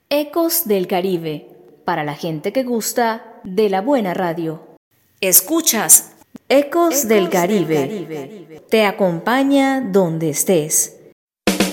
Ecos del Caribe, para la gente que gusta de la buena radio. Escuchas Ecos del Caribe. Te acompaña donde estés.